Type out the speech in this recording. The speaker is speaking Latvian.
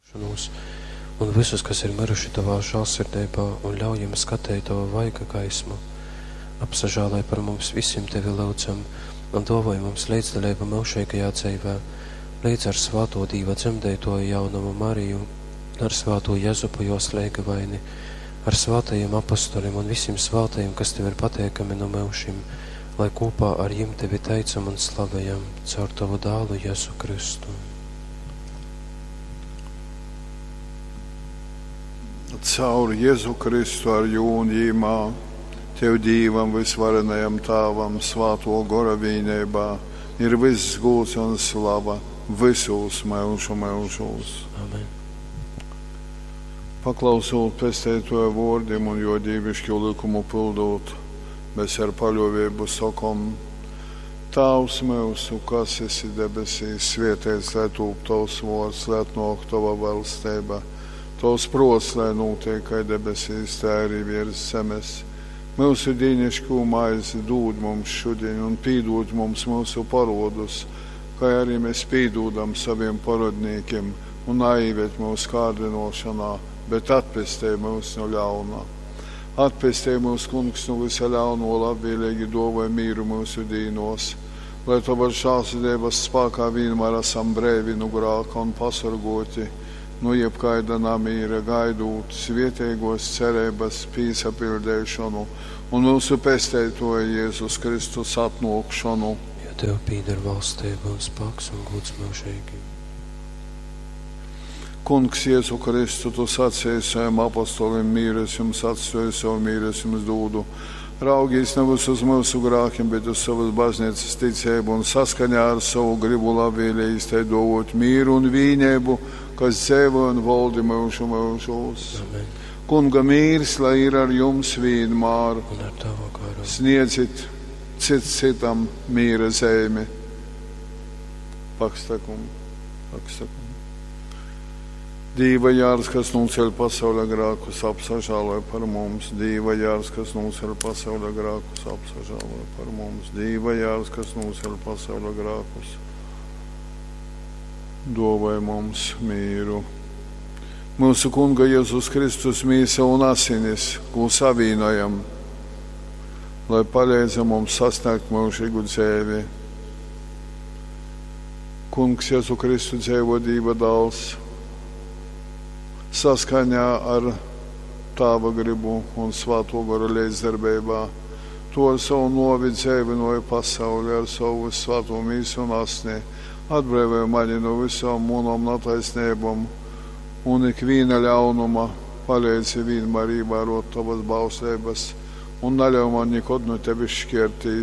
Un visus, kas ir miruši tavā žēlsirdībā, un ļaujam skatīt tava vaiga gaismu. Apsažālē par mums visiem tevi lūdzam, un dāvāj mums līdzdalību mūžīgajā dzīvē, līdz ar svāto Dieva dzemdēto jaunumu Mariju, ar svāto Jezupu jo slēgavaini, ar svātajiem apostoliem un visiem svātajiem, kas tev ir pateikami no mūžiem, lai kopā ar jiem tevi teicam un slavējam caur tavu dālu Jezu Kristu. Caur Jēzu Kristu ar jūnījumā, Tev Dīvam visvarenajam Tāvam, svāto gora vīnībā, ir viss gūts un slava visos mūžu mūžos. Amen. Paklausot pestētoja vārdiem un jo dievišķo likumu pildot, mēs ar paļāvību sakam: Tēvs mūsu, kas esi debesīs, svētīts lai tūp Tavs vārds, lai atnāk Tava valstība. Tavs prots, lai notiek kā debesīs, tā arī virs zemes. Mūsu dienascho maizi dod mums šodien un pīdod mums mūsu parodus, kā arī mēs pīdodam saviem parodniekiem, un neieved mūsu kārdinošanā, bet atpestē mūs no ļaunā. Atpestē mūs, Kungs, no visa ļauno, labvēlīgi dāvāj mīru mūsu dīnos, lai Tava žēlsirdības spēkā vienmēr esam brīvi no grēka un pasargoti no jebkaida namīra, gaidot svētīgos cerības pīsapildēšanu un mūsu pestētoja Jēzus Kristus atnākšanu. Jo Tev pīdar valstība un spēks un gods mūžīgi. Kungs, Jēzu Kristu, Tu sacīji saviem apostolim: mīres jums atstāju, savu mīres jums dūdu. Raugīs nevis uz mūsu grākiem, bet uz savas baznīcas ticību un saskaņā ar savu gribu labvēlīgi tai dāvot mīru un vienību, kas dzīvo un valdi mūžu mūžos. Amen. Kunga mīrs, lai ir ar jums vienmēr. Un ar Tavu garu. Sniedzit citam mīra zemi. Pakstakum. Dieva jārs, kas nuceļ pasaules grēkus, apsažāloja par mums. Dieva jārs, kas nuceļ pasaules grēkus, apsažāloja par mums. Dieva jārs, kas nuceļ pasaules grēkus, dāvāj mums mīru. Mūsu Kunga Jēzus Kristus mīsa un asinis, ko savīnojam, lai palīdzam mums sasniegt mūžīgu dzīvi. Kungs Jēzu Kristu dzīvo Dieva dēls, saskaņā ar Tava gribu un svāto garu līdzdarbībā. To ar savu novi dzīvinoja pasauli, ar savu svāto mīsu un asni, atbrīvoja mani no visām mūnām nataisnībām un ikviena ļaunuma, palīdzi vienmēr ievērot Tavas bauslības un neļauj man nekad no Tevis šķirtīs,